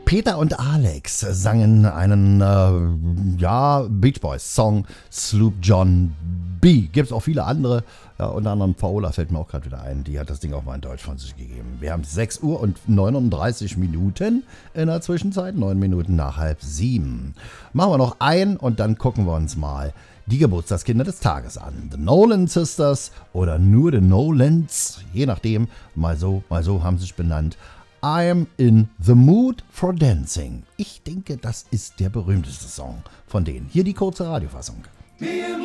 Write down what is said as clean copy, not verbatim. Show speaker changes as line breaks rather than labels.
Peter und Alex sangen einen Beach Boys Song Sloop John B. Gibt es auch viele andere, unter anderem Paola fällt mir auch gerade wieder ein, die hat das Ding auch mal in Deutsch von sich gegeben. Wir haben 6 Uhr und 39 Minuten in der Zwischenzeit, 9 Minuten nach 6:30. Machen wir noch ein und dann gucken wir uns mal die Geburtstagskinder des Tages an. The Nolan Sisters oder nur The Nolans, je nachdem, mal so haben sie sich benannt. I'm in the mood for dancing. Ich denke, das ist der berühmteste Song von denen. Hier die kurze Radiofassung.